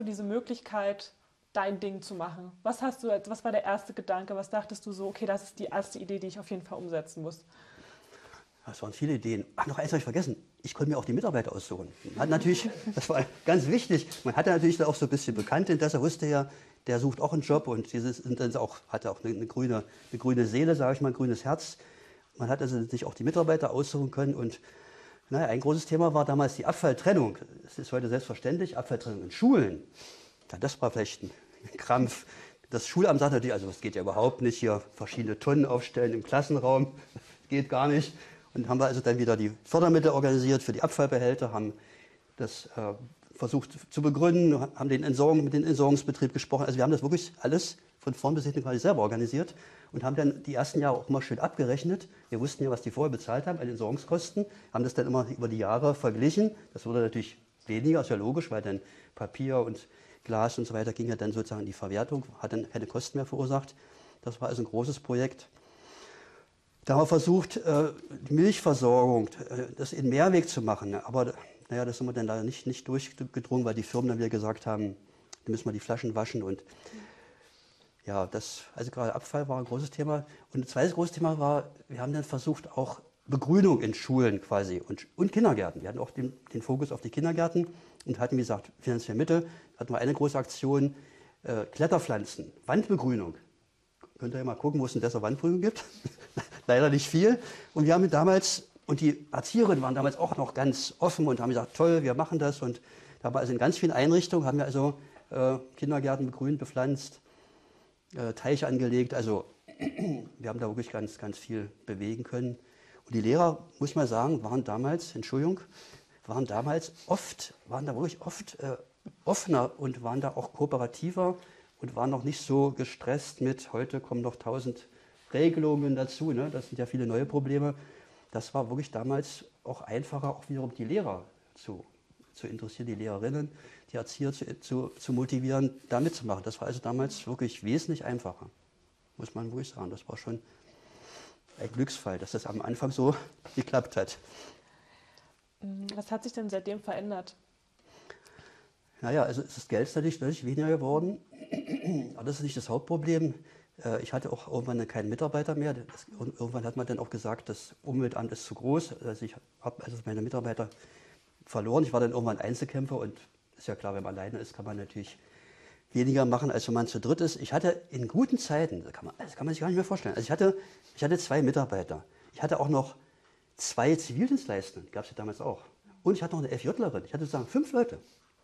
diese Möglichkeit, dein Ding zu machen? Was war der erste Gedanke? Was dachtest du so, okay, das ist die erste Idee, die ich auf jeden Fall umsetzen muss? Das waren viele Ideen. Ach, noch eins habe ich vergessen. Ich konnte mir auch die Mitarbeiter aussuchen. Man hat natürlich, das war ganz wichtig, man hatte natürlich auch so ein bisschen Bekannte, dass er wusste ja, der sucht auch einen Job und dieses sind dann auch, hatte auch eine grüne Seele, sage ich mal, ein grünes Herz. Man hat also sich auch die Mitarbeiter aussuchen können und naja, ein großes Thema war damals die Abfalltrennung. Es ist heute selbstverständlich, Abfalltrennung in Schulen. Ja, das war vielleicht ein Krampf. Das Schulamt sagt natürlich, also das geht ja überhaupt nicht, hier verschiedene Tonnen aufstellen im Klassenraum, das geht gar nicht. Und haben wir also dann wieder die Fördermittel organisiert für die Abfallbehälter, haben das versucht zu begründen, haben mit dem Entsorgungsbetrieb gesprochen. Also wir haben das wirklich alles von vorn bis hinten quasi selber organisiert und haben dann die ersten Jahre auch immer schön abgerechnet. Wir wussten ja, was die vorher bezahlt haben an Entsorgungskosten, haben das dann immer über die Jahre verglichen. Das wurde natürlich weniger, ist ja logisch, weil dann Papier und Glas und so weiter ging ja dann sozusagen in die Verwertung, hat dann keine Kosten mehr verursacht. Das war also ein großes Projekt. Da haben wir versucht, die Milchversorgung, das in Mehrweg zu machen. Aber naja, das haben wir dann leider nicht durchgedrungen, weil die Firmen dann wieder gesagt haben, da müssen wir die Flaschen waschen. Und ja, also gerade Abfall war ein großes Thema. Und ein zweites großes Thema war, wir haben dann versucht, auch Begrünung in Schulen quasi und Kindergärten. Wir hatten auch den Fokus auf die Kindergärten und hatten, wie gesagt, finanzielle Mittel. Hatten wir eine große Aktion, Kletterpflanzen, Wandbegrünung. Könnt ihr ja mal gucken, wo es eine bessere Wandbegrünung gibt. Leider nicht viel. Und wir haben damals, und die Erzieherinnen waren damals auch noch ganz offen und haben gesagt, toll, wir machen das. Und da haben wir also in ganz vielen Einrichtungen, haben wir also Kindergärten begrünt, bepflanzt, Teiche angelegt. Also wir haben da wirklich ganz, ganz viel bewegen können. Und die Lehrer, muss ich mal sagen, waren da wirklich oft offener und waren da auch kooperativer und waren noch nicht so gestresst mit, heute kommen noch 1000 Regelungen dazu, ne? Das sind ja viele neue Probleme. Das war wirklich damals auch einfacher, auch wiederum die Lehrer zu interessieren, die Lehrerinnen, die Erzieher zu motivieren, da mitzumachen. Das war also damals wirklich wesentlich einfacher, muss man wirklich sagen. Das war schon ein Glücksfall, dass das am Anfang so geklappt hat. Was hat sich denn seitdem verändert? Naja, also das Geld ist natürlich deutlich weniger geworden, aber das ist nicht das Hauptproblem. Ich hatte auch irgendwann keinen Mitarbeiter mehr. Irgendwann hat man dann auch gesagt, das Umweltamt ist zu groß. Also ich habe also meine Mitarbeiter verloren. Ich war dann irgendwann Einzelkämpfer und ist ja klar, wenn man alleine ist, kann man natürlich weniger machen, als wenn man zu dritt ist. Ich hatte in guten Zeiten, das kann man sich gar nicht mehr vorstellen, also ich hatte 2 Mitarbeiter. Ich hatte auch noch 2 Zivildienstleistende, gab es ja damals auch. Und ich hatte noch eine FJlerin. Ich hatte sozusagen 5 Leute.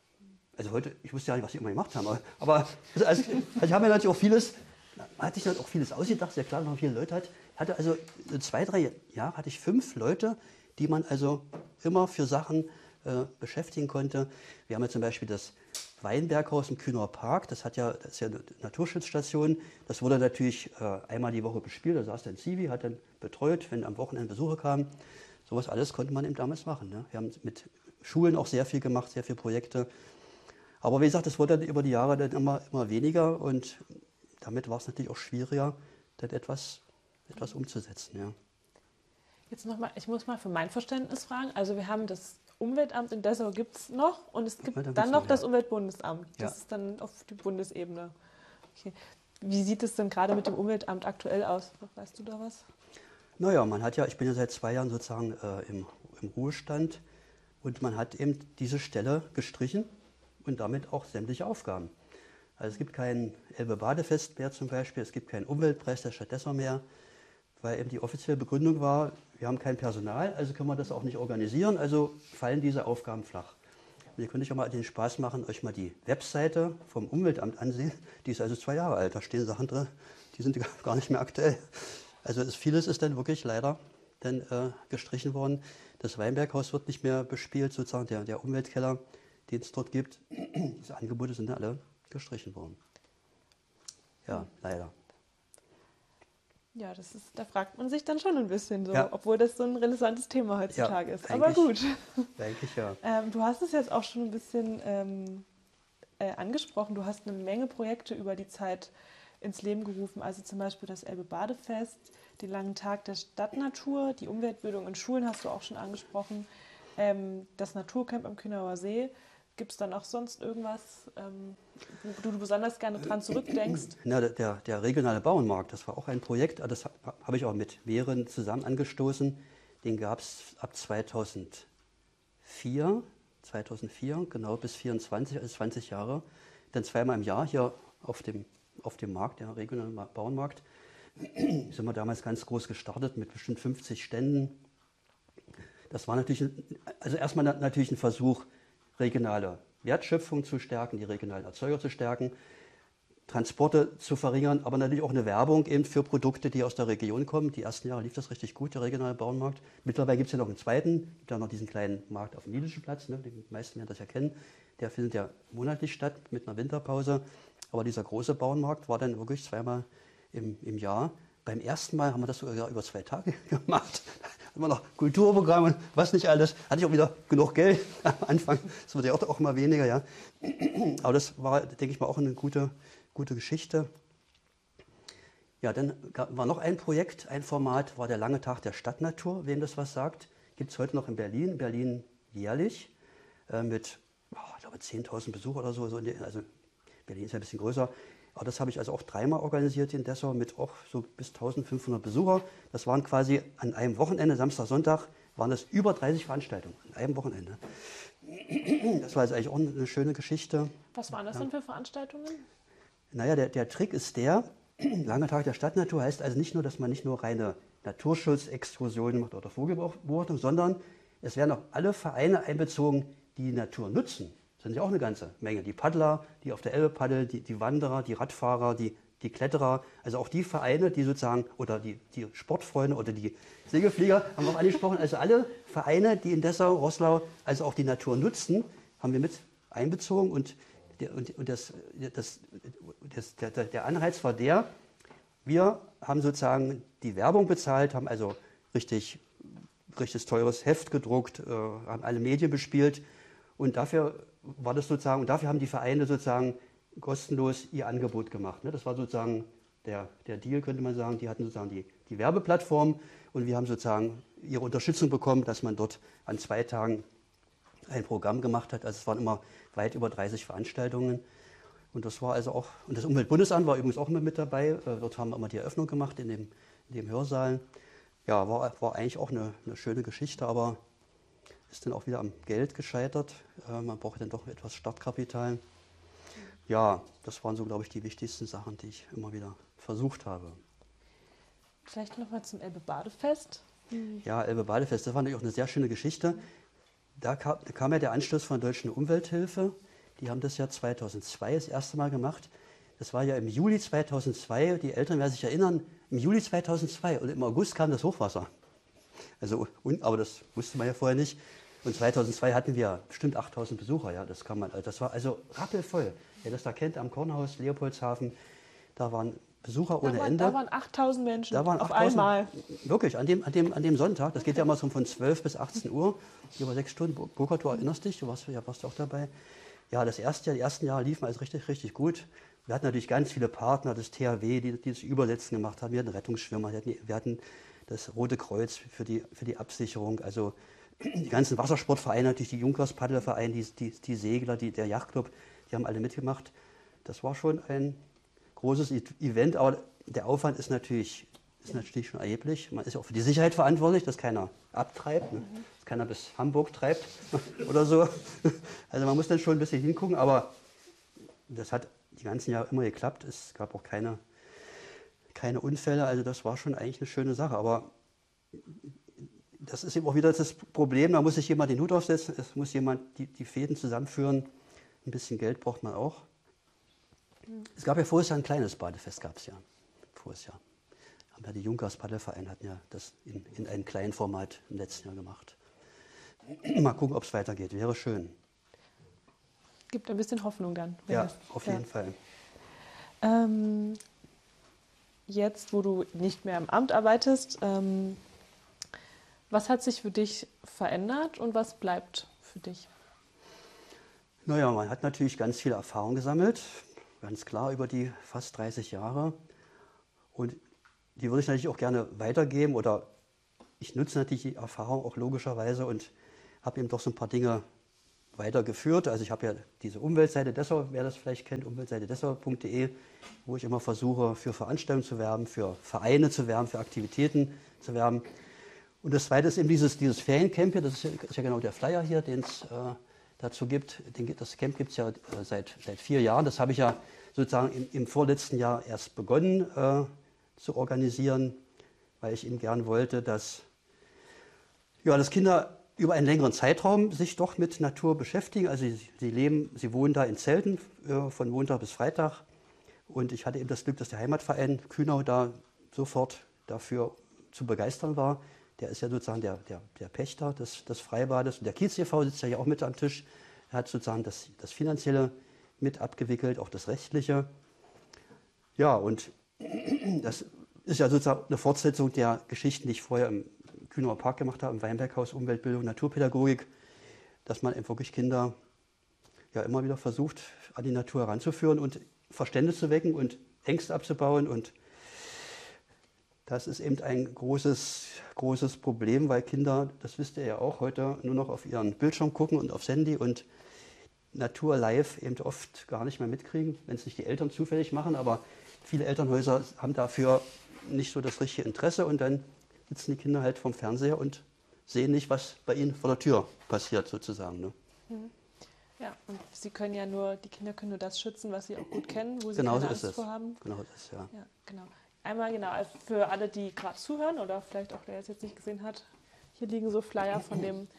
Also heute, ich wusste ja nicht, was sie immer gemacht haben, aber also ich habe mir natürlich auch hatte ich dann auch vieles ausgedacht, sehr klar, wenn man viele Leute hat. Ich hatte also 2, 3 Jahre hatte ich 5 Leute, die man also immer für Sachen beschäftigen konnte. Wir haben ja zum Beispiel das Weinberghaus im Kühner Park, das ist ja eine Naturschutzstation. Das wurde natürlich einmal die Woche bespielt, da saß dann Zivi, hat dann betreut, wenn am Wochenende Besucher kamen. Sowas alles konnte man eben damals machen. Ne? Wir haben mit Schulen auch sehr viel gemacht, sehr viele Projekte. Aber wie gesagt, das wurde dann über die Jahre dann immer weniger und damit war es natürlich auch schwieriger, dann etwas umzusetzen. Ja. Jetzt nochmal, ich muss mal für mein Verständnis fragen. Also wir haben das Umweltamt in Dessau gibt es noch und es gibt dann noch das Umweltbundesamt. Das ist dann auf die Bundesebene. Okay. Wie sieht es denn gerade mit dem Umweltamt aktuell aus? Weißt du da was? Naja, ich bin ja seit 2 Jahren sozusagen im Ruhestand und man hat eben diese Stelle gestrichen und damit auch sämtliche Aufgaben. Also es gibt kein Elbe-Badefest mehr zum Beispiel, es gibt keinen Umweltpreis der Stadt Dessau mehr, weil eben die offizielle Begründung war, wir haben kein Personal, also können wir das auch nicht organisieren, also fallen diese Aufgaben flach. Und ihr könnt euch auch mal den Spaß machen, euch mal die Webseite vom Umweltamt ansehen, die ist also 2 Jahre alt, da stehen Sachen drin, die sind gar nicht mehr aktuell. Also vieles ist dann wirklich leider dann, gestrichen worden. Das Weinberghaus wird nicht mehr bespielt, sozusagen der Umweltkeller, den es dort gibt. Diese Angebote sind dann alle gestrichen worden. Ja, leider. Ja, da fragt man sich dann schon ein bisschen so, ja. Obwohl das so ein relevantes Thema heutzutage ist. Aber gut. Eigentlich ja. Du hast es jetzt auch schon ein bisschen angesprochen. Du hast eine Menge Projekte über die Zeit ins Leben gerufen. Also zum Beispiel das Elbe-Badefest, den langen Tag der Stadtnatur, die Umweltbildung in Schulen hast du auch schon angesprochen, das Naturcamp am Kühnauer See. Gibt es da noch sonst irgendwas, wo du besonders gerne dran zurückdenkst? Na, der regionale Bauernmarkt, das war auch ein Projekt, das habe ich auch mit mehreren zusammen angestoßen. Den gab es ab 2004, genau bis 24, also 20 Jahre. Dann zweimal im Jahr hier auf dem Markt, der regionale Bauernmarkt. Sind wir damals ganz groß gestartet mit bestimmt 50 Ständen. Das war natürlich, also erstmal natürlich ein Versuch, regionale Wertschöpfung zu stärken, die regionalen Erzeuger zu stärken, Transporte zu verringern, aber natürlich auch eine Werbung eben für Produkte, die aus der Region kommen. Die ersten Jahre lief das richtig gut, der regionale Bauernmarkt. Mittlerweile gibt es ja noch einen zweiten, gibt ja noch diesen kleinen Markt auf dem Niedlichen Platz, ne? Die meisten werden das ja kennen. Der findet ja monatlich statt mit einer Winterpause. Aber dieser große Bauernmarkt war dann wirklich zweimal im Jahr. Beim ersten Mal haben wir das sogar über 2 Tage gemacht. Immer noch Kulturprogramm und was nicht alles. Hatte ich auch wieder genug Geld am Anfang. Das wird ja auch immer weniger, ja. Aber das war, denke ich mal, auch eine gute Geschichte. Ja, dann war noch ein Projekt, ein Format, war der lange Tag der Stadtnatur, wem das was sagt. Gibt es heute noch in Berlin jährlich mit, ich glaube, 10.000 Besucher oder so. Also Berlin ist ja ein bisschen größer. Aber das habe ich also auch 3-mal organisiert in Dessau mit auch so bis 1.500 Besucher. Das waren quasi an einem Wochenende, Samstag, Sonntag, waren das über 30 Veranstaltungen an einem Wochenende. Das war also eigentlich auch eine schöne Geschichte. Was waren das denn für Veranstaltungen? Naja, der Trick ist der, lange Tag der Stadtnatur heißt also nicht nur, dass man nicht nur reine Naturschutzexkursionen macht oder Vogelbeobachtung, sondern es werden auch alle Vereine einbezogen, die die Natur nutzen. Das sind ja auch eine ganze Menge. Die Paddler, die auf der Elbe paddeln, die Wanderer, die Radfahrer, die Kletterer, also auch die Vereine, die sozusagen, oder die Sportfreunde oder die Segelflieger, haben wir auch angesprochen. Also alle Vereine, die in Dessau, Roßlau, also auch die Natur nutzen, haben wir mit einbezogen. Und der Anreiz war der, wir haben sozusagen die Werbung bezahlt, haben also richtig teures Heft gedruckt, haben alle Medien bespielt und dafür war das sozusagen, und dafür haben die Vereine sozusagen kostenlos ihr Angebot gemacht. Das war sozusagen der Deal, könnte man sagen. Die hatten sozusagen die Werbeplattform und wir haben sozusagen ihre Unterstützung bekommen, dass man dort an 2 Tagen ein Programm gemacht hat. Also es waren immer weit über 30 Veranstaltungen. Und das war also auch, und das Umweltbundesamt war übrigens auch mit dabei. Dort haben wir immer die Eröffnung gemacht in dem Hörsaal. Ja, war eigentlich auch eine schöne Geschichte, aber ist dann auch wieder am Geld gescheitert. Man braucht dann doch etwas Startkapital. Ja, das waren so, glaube ich, die wichtigsten Sachen, die ich immer wieder versucht habe. Vielleicht nochmal zum Elbe-Badefest. Ja, Elbe-Badefest, das war natürlich auch eine sehr schöne Geschichte. Da kam ja der Anstoß von der Deutschen Umwelthilfe. Die haben das ja 2002 das erste Mal gemacht. Das war ja im Juli 2002. Die Älteren werden sich erinnern, im Juli 2002 und im August kam das Hochwasser. Also, aber das wusste man ja vorher nicht. Und 2002 hatten wir bestimmt 8.000 Besucher. Ja, das war also rappelvoll. Wer das da kennt, am Kornhaus, Leopoldshafen, da waren Besucher ohne Ende. Da waren 8.000 Menschen auf einmal. Wirklich, an dem Sonntag. Das geht ja mal so von 12 bis 18 Uhr, über 6 Stunden. Burkhard, du erinnerst dich, du warst auch dabei. Ja, die ersten Jahre liefen also richtig, richtig gut. Wir hatten natürlich ganz viele Partner, das THW, die das Übersetzen gemacht haben. Wir hatten Rettungsschwimmer, wir hatten das Rote Kreuz für die Absicherung. Also die ganzen Wassersportvereine, natürlich die Junkers-Paddelvereine, die Segler, der Yachtclub, die haben alle mitgemacht. Das war schon ein großes Event, aber der Aufwand ist natürlich schon erheblich. Man ist ja auch für die Sicherheit verantwortlich, dass keiner abtreibt, dass keiner bis Hamburg treibt oder so. Also man muss dann schon ein bisschen hingucken, aber das hat die ganzen Jahre immer geklappt. Es gab auch keine Unfälle, also das war schon eigentlich eine schöne Sache. Aber das ist eben auch wieder das Problem, da muss sich jemand den Hut aufsetzen, es muss jemand die Fäden zusammenführen. Ein bisschen Geld braucht man auch. Es gab ja voriges Jahr ein kleines Badefest, gab es ja. Voriges Jahr. Haben ja die Junkers Paddelverein hatten ja das in einem kleinen Format im letzten Jahr gemacht. Mal gucken, ob es weitergeht. Wäre schön. Gibt ein bisschen Hoffnung dann. Ja, auf jeden Fall. Jetzt, wo du nicht mehr im Amt arbeitest, was hat sich für dich verändert und was bleibt für dich? Naja, man hat natürlich ganz viel Erfahrung gesammelt, ganz klar über die fast 30 Jahre. Und die würde ich natürlich auch gerne weitergeben oder ich nutze natürlich die Erfahrung auch logischerweise und habe eben doch so ein paar Dinge weitergeführt. Also ich habe ja diese Umweltseite Dessau, wer das vielleicht kennt, umweltseitedessau.de, wo ich immer versuche, für Veranstaltungen zu werben, für Vereine zu werben, für Aktivitäten zu werben. Und das Zweite ist eben dieses Feriencamp hier, das ist ja genau der Flyer hier, den es dazu gibt. Das Camp gibt es ja seit 4 Jahren. Das habe ich ja sozusagen im vorletzten Jahr erst begonnen zu organisieren, weil ich eben gern wollte, dass Kinder über einen längeren Zeitraum sich doch mit Natur beschäftigen. Also sie wohnen da in Zelten von Montag bis Freitag. Und ich hatte eben das Glück, dass der Heimatverein Kühnau da sofort dafür zu begeistern war. Der ist ja sozusagen der Pächter des Freibades. Und der Kiez e.V. sitzt ja hier auch mit am Tisch. Er hat sozusagen das Finanzielle mit abgewickelt, auch das Rechtliche. Ja, und das ist ja sozusagen eine Fortsetzung der Geschichten, die ich vorher im Kühnauer Park gemacht habe, im Weinberghaus, Umweltbildung, Naturpädagogik, dass man eben wirklich Kinder ja immer wieder versucht, an die Natur heranzuführen und Verständnis zu wecken und Ängste abzubauen. Und das ist eben ein großes Problem, weil Kinder, das wisst ihr ja auch, heute nur noch auf ihren Bildschirm gucken und aufs Handy und Natur live eben oft gar nicht mehr mitkriegen, wenn es nicht die Eltern zufällig machen. Aber viele Elternhäuser haben dafür nicht so das richtige Interesse und dann sitzen die Kinder halt vorm Fernseher und sehen nicht, was bei ihnen vor der Tür passiert sozusagen. Ne? Ja, und die Kinder können nur das schützen, was sie auch gut kennen, wo sie keine Angst vor haben. Genau das ist ja. Ja, genau. Einmal für alle, die gerade zuhören oder vielleicht auch der es jetzt nicht gesehen hat, hier liegen so Flyer von dem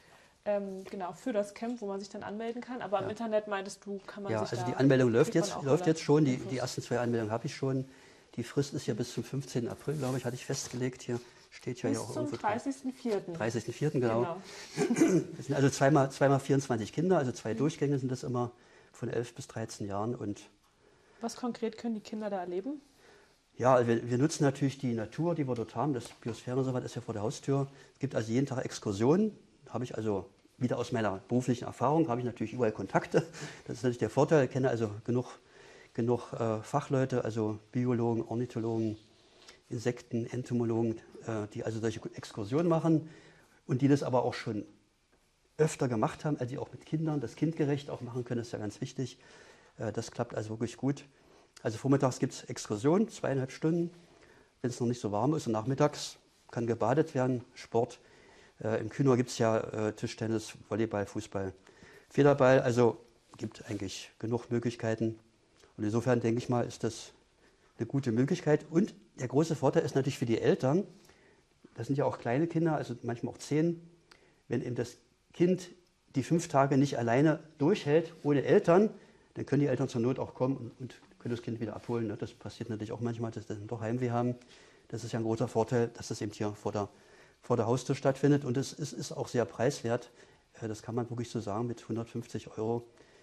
für das Camp, wo man sich dann anmelden kann. Aber im Internet meintest du, kann man sich also die Anmeldung läuft jetzt schon. Die ersten 2 Anmeldungen habe ich schon. Die Frist ist ja bis zum 15. April, glaube ich, hatte ich festgelegt. Hier steht ja auch irgendwo. Bis zum 30.04. 30.04. Genau. Das sind also zweimal 24 Kinder, also 2 Durchgänge sind das immer von 11 bis 13 Jahren. Und was konkret können die Kinder da erleben? Ja, wir nutzen natürlich die Natur, die wir dort haben. Das Biosphärenreservat ist ja vor der Haustür. Es gibt also jeden Tag Exkursionen. Habe ich also wieder aus meiner beruflichen Erfahrung, habe ich natürlich überall Kontakte. Das ist natürlich der Vorteil. Ich kenne also genug Fachleute, also Biologen, Ornithologen, Insekten, Entomologen, die also solche Exkursionen machen und die das aber auch schon öfter gemacht haben, also die auch mit Kindern das kindgerecht auch machen können, das ist ja ganz wichtig. Das klappt also wirklich gut. Also vormittags gibt es Exkursionen, 2,5 Stunden, wenn es noch nicht so warm ist. Und nachmittags kann gebadet werden, Sport. Im Kühnauer gibt es ja Tischtennis, Volleyball, Fußball, Federball. Also gibt eigentlich genug Möglichkeiten. Und insofern denke ich mal, ist das eine gute Möglichkeit. Und der große Vorteil ist natürlich für die Eltern, das sind ja auch kleine Kinder, also manchmal auch 10, wenn eben das Kind die 5 Tage nicht alleine durchhält, ohne Eltern, dann können die Eltern zur Not auch kommen und können das Kind wieder abholen. Das passiert natürlich auch manchmal, dass sie dann doch Heimweh haben. Das ist ja ein großer Vorteil, dass das eben hier vor der Haustür stattfindet. Und es ist auch sehr preiswert. Das kann man wirklich so sagen, mit 150 €.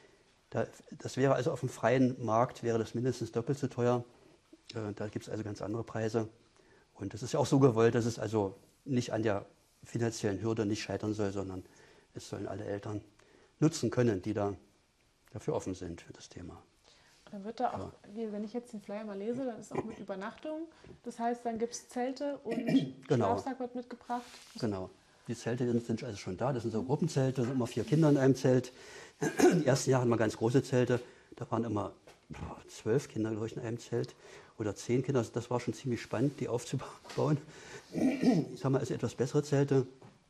Das wäre also auf dem freien Markt, wäre das mindestens doppelt so teuer. Da gibt es also ganz andere Preise. Und das ist ja auch so gewollt, dass es also nicht an der finanziellen Hürde nicht scheitern soll, sondern es sollen alle Eltern nutzen können, die dafür offen sind für das Thema. Dann wird da auch, wenn ich jetzt den Flyer mal lese, dann ist auch mit Übernachtung. Das heißt, dann gibt es Zelte und Schlafsack wird mitgebracht. Genau. Die Zelte sind also schon da. Das sind so Gruppenzelte, da sind immer 4 Kinder in einem Zelt. Die ersten Jahre hatten wir ganz große Zelte. Da waren immer 12 Kinder, glaube ich, in einem Zelt. Oder 10 Kinder. Das war schon ziemlich spannend, die aufzubauen. Jetzt haben wir also etwas bessere Zelte.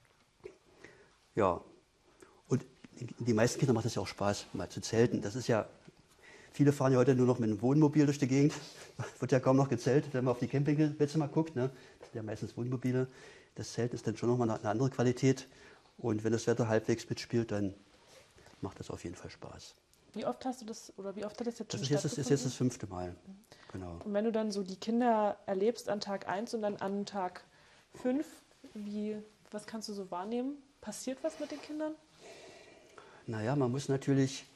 Ja. Und die meisten Kinder macht es ja auch Spaß, mal zu zelten. Das ist ja, viele fahren ja heute nur noch mit einem Wohnmobil durch die Gegend. Wird ja kaum noch gezeltet, wenn man auf die Campingplätze mal guckt. Ne? Das sind ja meistens Wohnmobile. Das Zelt ist dann schon nochmal eine andere Qualität. Und wenn das Wetter halbwegs mitspielt, dann macht das auf jeden Fall Spaß. Wie oft hast du das, oder wie oft hat das jetzt schon stattgefunden? Das ist jetzt das 5. Mal. Genau. Und wenn du dann so die Kinder erlebst an Tag 1 und dann an Tag 5, was kannst du so wahrnehmen? Passiert was mit den Kindern? Naja, man muss natürlich,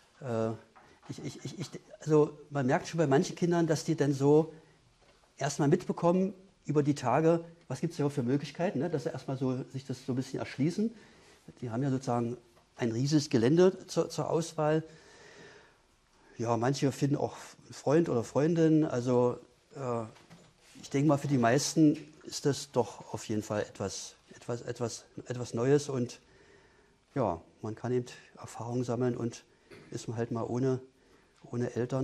also man merkt schon bei manchen Kindern, dass die dann so erstmal mitbekommen über die Tage, was gibt es ja für Möglichkeiten, ne? Dass sie erstmal so sich das so ein bisschen erschließen. Die haben ja sozusagen ein riesiges Gelände zur Auswahl. Ja, manche finden auch einen Freund oder Freundin. Also ich denke mal, für die meisten ist das doch auf jeden Fall etwas Neues. Und ja, man kann eben Erfahrung sammeln und ist man halt mal ohne Eltern